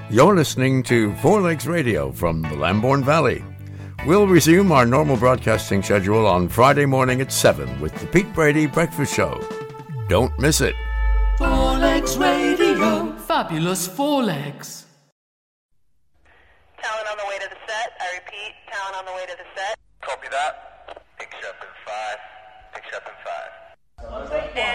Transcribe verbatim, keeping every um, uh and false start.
You're listening to Four Legs Radio from the Lambourne Valley. We'll resume our normal broadcasting schedule on Friday morning at seven with the Pete Brady Breakfast Show. Don't miss it. Four Legs Radio. Fabulous Four Legs. Talent on the way to the set. I repeat, talent on the way to the set. Copy that. Picks up in five. Picks up in five. And